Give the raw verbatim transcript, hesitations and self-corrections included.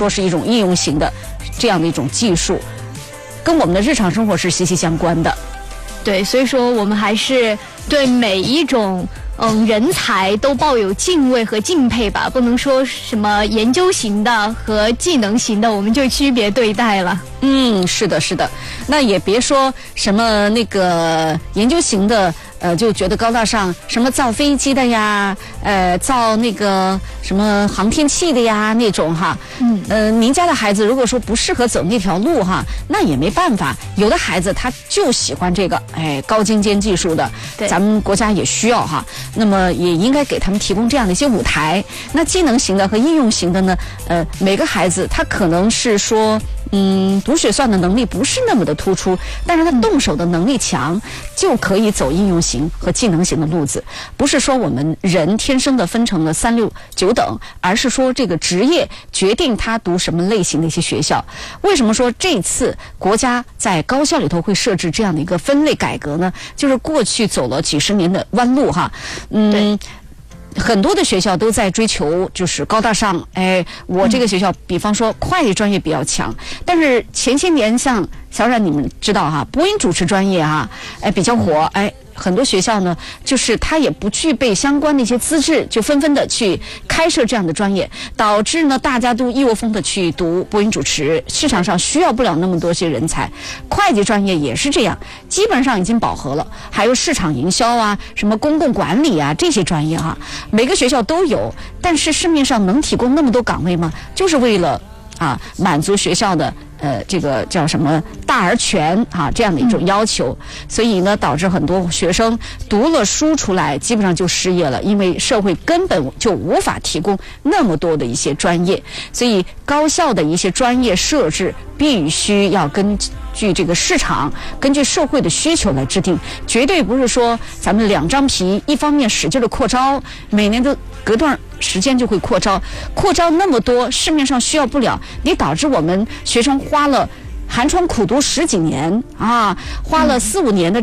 说是一种应用型的这样的一种技术，跟我们的日常生活是息息相关的。 对，所以说我们还是对每一种嗯人才都抱有敬畏和敬佩吧，不能说什么研究型的和技能型的我们就区别对待了。 嗯，是的，是的。那也别说什么那个研究型的，呃，就觉得高大上，什么造飞机的呀，呃，造那个什么航天器的呀那种哈。嗯。呃，您家的孩子如果说不适合走那条路哈，那也没办法。有的孩子他就喜欢这个，哎，高精尖技术的，咱们国家也需要哈。那么也应该给他们提供这样的一些舞台。那技能型的和应用型的呢，呃，每个孩子他可能是说。嗯，读写算的能力不是那么的突出，但是他动手的能力强，就可以走应用型和技能型的路子。不是说我们人天生的分成了三六九等，而是说这个职业决定他读什么类型的一些学校。为什么说这次国家在高校里头会设置这样的一个分类改革呢？就是过去走了几十年的弯路哈，嗯。很多的学校都在追求就是高大上，哎，我这个学校比方说会计专业比较强，但是前些年像小冉你们知道哈，播音主持专业哈，哎比较火，哎。很多学校呢，就是他也不具备相关的一些资质，就纷纷的去开设这样的专业，导致呢大家都一窝蜂的去读播音主持，市场上需要不了那么多些人才。会计专业也是这样，基本上已经饱和了。还有市场营销啊，什么公共管理啊这些专业啊，每个学校都有，但是市面上能提供那么多岗位吗？就是为了啊满足学校的。呃，这个叫什么大而全啊，这样的一种要求，所以呢，导致很多学生读了书出来，基本上就失业了，因为社会根本就无法提供那么多的一些专业，所以高校的一些专业设置必须要根据这个市场、根据社会的需求来制定，绝对不是说咱们两张皮，一方面使劲的扩招，每年都隔段时间就会扩招，扩招那么多，市面上需要不了，你导致我们学生花了寒窗苦读十几年啊，花了四五年的这